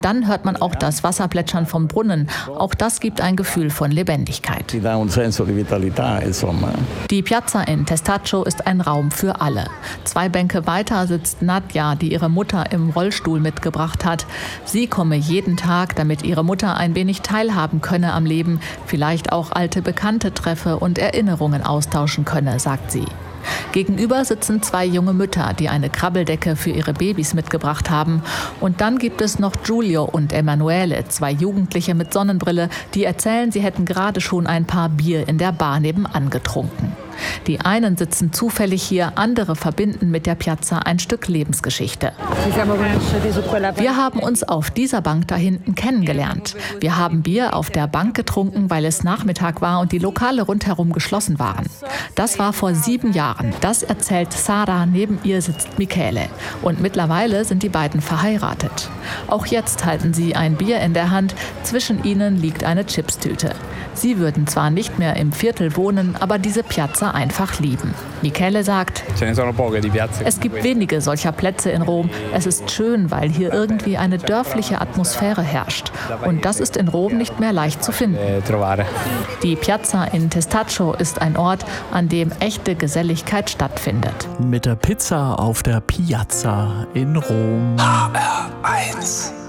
Dann hört man auch das Wasserplätschern vom Brunnen. Auch das gibt ein Gefühl von Lebendigkeit. Die Piazza in Testaccio ist ein Raum für alle. 2 Bänke weiter sitzt Nadja, die ihre Mutter im Rollstuhl mitgebracht hat. Sie komme jeden Tag, damit ihre Mutter ein wenig teilhaben könne am Leben, vielleicht auch alte Bekannte treffe und Erinnerungen austauschen könne, sagt sie. Gegenüber sitzen 2 junge Mütter, die eine Krabbeldecke für ihre Babys mitgebracht haben. Und dann gibt es noch Giulio und Emanuele, 2 Jugendliche mit Sonnenbrille, die erzählen, sie hätten gerade schon ein paar Bier in der Bar nebenan getrunken. Die einen sitzen zufällig hier, andere verbinden mit der Piazza ein Stück Lebensgeschichte. Wir haben uns auf dieser Bank da hinten kennengelernt. Wir haben Bier auf der Bank getrunken, weil es Nachmittag war und die Lokale rundherum geschlossen waren. Das war vor 7 Jahren. Das erzählt Sara, neben ihr sitzt Michele. Und mittlerweile sind die beiden verheiratet. Auch jetzt halten sie ein Bier in der Hand, zwischen ihnen liegt eine Chipstüte. Sie würden zwar nicht mehr im Viertel wohnen, aber diese Piazza einfach lieben. Michele sagt, es gibt wenige solcher Plätze in Rom. Es ist schön, weil hier irgendwie eine dörfliche Atmosphäre herrscht. Und das ist in Rom nicht mehr leicht zu finden. Die Piazza in Testaccio ist ein Ort, an dem echte Geselligkeit stattfindet. Mit der Pizza auf der Piazza in Rom. HR1